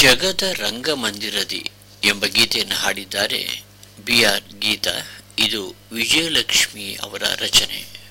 ಜಗದ ರಂಗಮಂದಿರದಿ ಎಂಬ ಗೀತೆಯನ್ನು ಹಾಡಿದ್ದಾರೆ ಬಿ ಆರ್ ಗೀತಾ. ಇದು ವಿಜಯಲಕ್ಷ್ಮಿ ಅವರ ರಚನೆ.